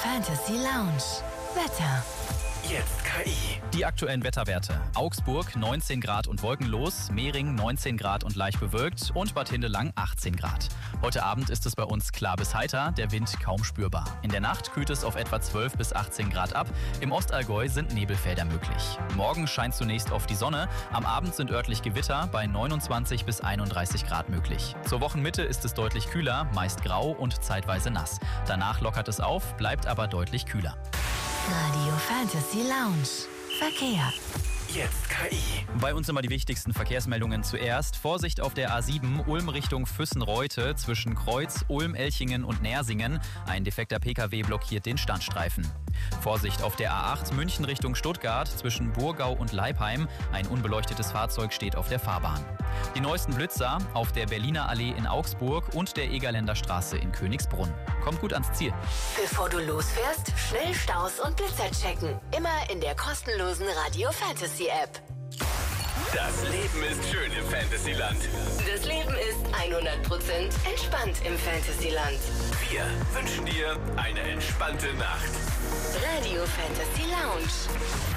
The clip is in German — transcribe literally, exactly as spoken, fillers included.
Fantasy Lounge. Wetter. Jetzt K I. Die aktuellen Wetterwerte. Augsburg neunzehn Grad und wolkenlos, Mehring neunzehn Grad und leicht bewölkt und Bad Hindelang achtzehn Grad. Heute Abend ist es bei uns klar bis heiter, der Wind kaum spürbar. In der Nacht kühlt es auf etwa zwölf bis achtzehn Grad ab. Im Ostallgäu sind Nebelfelder möglich. Morgen scheint zunächst oft die Sonne. Am Abend sind örtlich Gewitter bei neunundzwanzig bis einunddreißig Grad möglich. Zur Wochenmitte ist es deutlich kühler, meist grau und zeitweise nass. Danach lockert es auf, bleibt aber deutlich kühler. Radio Fantasy Lounge. Verkehr. Jetzt K I. Bei uns immer die wichtigsten Verkehrsmeldungen zuerst. Vorsicht auf der A sieben, Ulm Richtung Füssen-Reute zwischen Kreuz, Ulm, Elchingen und Nersingen. Ein defekter P K W blockiert den Standstreifen. Vorsicht auf der A acht, München Richtung Stuttgart zwischen Burgau und Leipheim. Ein unbeleuctetes Fahrzeug steht auf der Fahrbahn. Die neuesten Blitzer auf der Berliner Allee in Augsburg und der Egerländer Straße in Königsbrunn. Kommt gut ans Ziel. Bevor du losfährst, schnell Staus und Blitzer checken. Immer in der kostenlosen Radio Fantasy App. Das Leben ist schön im Fantasyland. Das Leben ist hundert Prozent entspannt im Fantasyland. Wir wünschen dir eine entspannte Nacht. Radio Fantasy Lounge.